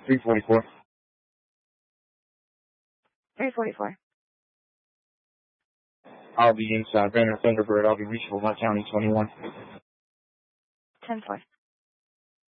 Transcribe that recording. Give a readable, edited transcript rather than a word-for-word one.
344. 344. I'll be inside Banner Thunderbird. I'll be reachable by County 21. 10-4.